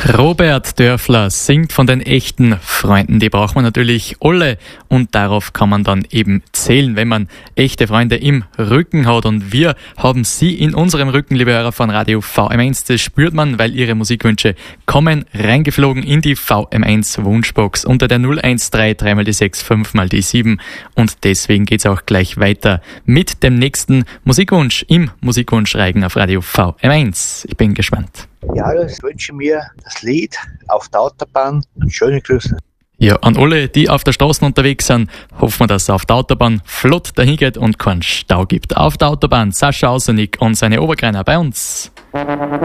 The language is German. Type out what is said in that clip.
Robert Dörfler singt von den echten Freunden. Die braucht man natürlich alle und darauf kann man dann eben zählen, wenn man echte Freunde im Rücken hat. Und wir haben sie in unserem Rücken, liebe Hörer von Radio VM1. Das spürt man, weil ihre Musikwünsche kommen reingeflogen in die VM1 Wunschbox unter der 013 3 mal die 6 5 mal die 7. Und deswegen geht's auch gleich weiter mit dem nächsten Musikwunsch im Musikwunschreigen auf Radio VM1. Ich bin gespannt. Ja, das wünsche ich mir, das Lied auf der Autobahn und schöne Grüße. Ja, an alle, die auf der Straße unterwegs sind, hoffen wir, dass es auf der Autobahn flott dahin geht und keinen Stau gibt. Auf der Autobahn Sascha Ausenik und seine Obergreiner bei uns.